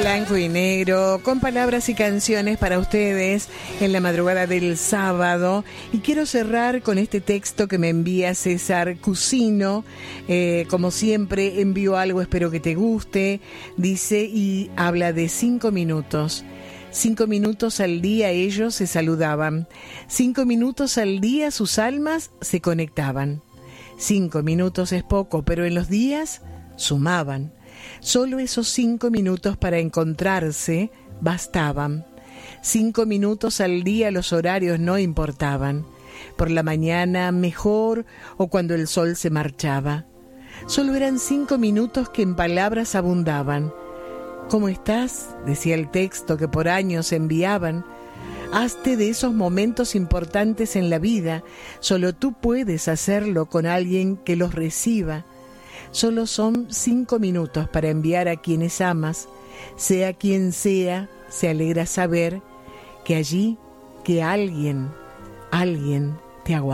Blanco y negro, con palabras y canciones para ustedes en la madrugada del sábado. Y quiero cerrar con este texto que me envía César Cusino. Como siempre, envío algo, espero que te guste. Dice y habla de 5 minutos. 5 minutos al día ellos se saludaban. 5 minutos al día sus almas se conectaban. 5 minutos es poco, pero en los días sumaban. Solo esos 5 minutos para encontrarse bastaban. 5 minutos al día los horarios no importaban. Por la mañana mejor o cuando el sol se marchaba. Solo eran 5 minutos que en palabras abundaban. ¿Cómo estás?, decía el texto que por años enviaban. Hazte de esos momentos importantes en la vida. Solo tú puedes hacerlo con alguien que los reciba. Solo son 5 minutos para enviar a quienes amas. Sea quien sea, se alegra saber que allí, que alguien te aguarda.